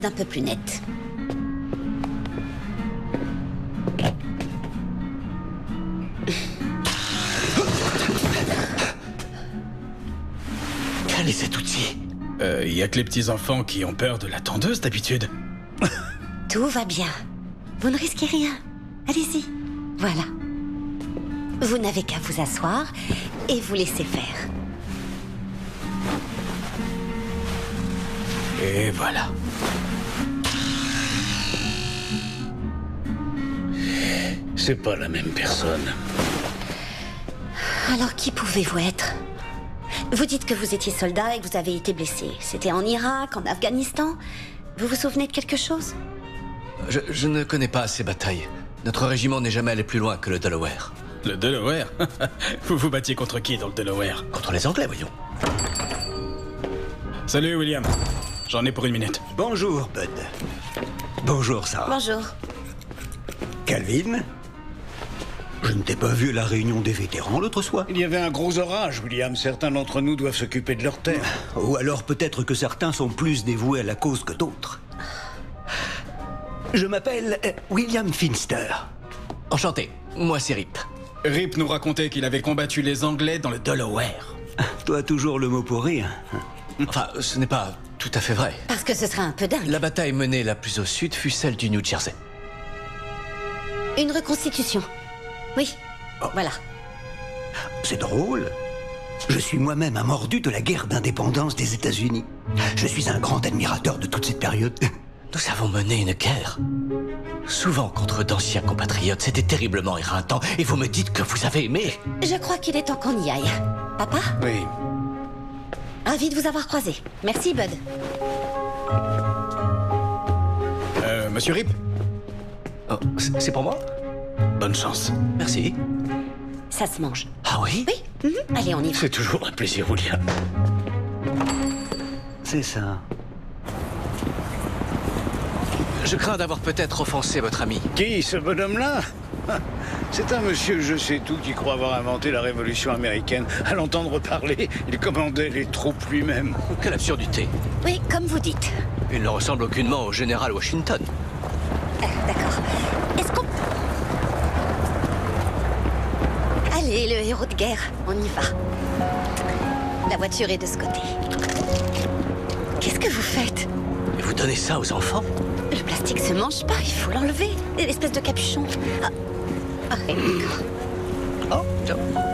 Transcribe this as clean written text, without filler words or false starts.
d'un peu plus nette. Quel est cet outil? Y a que les petits-enfants qui ont peur de la tondeuse d'habitude. Tout va bien. Vous ne risquez rien. Allez-y. Voilà. Vous n'avez qu'à vous asseoir et vous laisser faire. Et voilà. C'est pas la même personne. Alors qui pouvez-vous être? Vous dites que vous étiez soldat et que vous avez été blessé. C'était en Irak, en Afghanistan? Vous vous souvenez de quelque chose? Je ne connais pas ces batailles. Notre régiment n'est jamais allé plus loin que le Delaware. Le Delaware? Vous vous battiez contre qui dans le Delaware? Contre les Anglais, voyons. Salut William. J'en ai pour 1 minute. Bonjour, Bud. Bonjour, Sarah. Bonjour. Calvin? Je ne t'ai pas vu à la réunion des vétérans l'autre soir. Il y avait un gros orage, William. Certains d'entre nous doivent s'occuper de leur terre. Ou alors peut-être que certains sont plus dévoués à la cause que d'autres. Je m'appelle William Finster. Enchanté, moi c'est Rip. Rip nous racontait qu'il avait combattu les Anglais dans le Delaware. Toi, toujours le mot pour rire. Enfin, ce n'est pas tout à fait vrai. Parce que ce serait un peu dingue. La bataille menée la plus au sud fut celle du New Jersey. Une reconstitution. Oui, voilà. C'est drôle. Je suis moi-même un mordu de la guerre d'indépendance des États-Unis. Je suis un grand admirateur de toute cette période. Nous avons mené une guerre. Souvent contre d'anciens compatriotes. C'était terriblement éreintant. Et vous me dites que vous avez aimé. Je crois qu'il est temps qu'on y aille. Papa? Oui. Ravi de vous avoir croisé. Merci, Bud. Monsieur Rip? Oh, c'est pour moi? Bonne chance. Merci. Ça se mange. Ah oui? Oui. Allez, on y va. C'est toujours un plaisir, William. C'est ça. Je crains d'avoir peut-être offensé votre ami. Qui, ce bonhomme-là? C'est un monsieur je sais tout qui croit avoir inventé la révolution américaine. À l'entendre parler, il commandait les troupes lui-même. Quelle absurdité. Oui, comme vous dites. Il ne ressemble aucunement au général Washington. D'accord. Est-ce qu'on... Allez, le héros de guerre, on y va. La voiture est de ce côté. Qu'est-ce que vous faites? Et vous donnez ça aux enfants? Le plastique se mange pas, il faut l'enlever. L'espèce de capuchon. Ah, d'accord. Oh, tiens.